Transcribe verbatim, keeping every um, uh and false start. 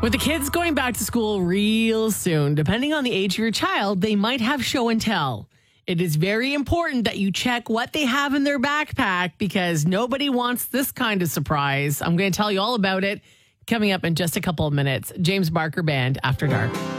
With the kids going back to school real soon, depending on the age of your child, they might have show and tell. It is very important that you check what they have in their backpack because nobody wants this kind of surprise. I'm going to tell you all about it coming up in just a couple of minutes. James Barker Band, After Dark.